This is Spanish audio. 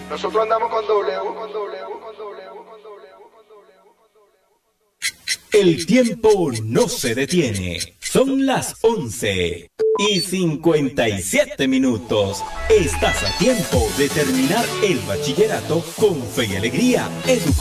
Nosotros andamos con W, con W, con W, con W. El tiempo no se detiene. Son las 11:57. Estás a tiempo de terminar el bachillerato con fe y alegría.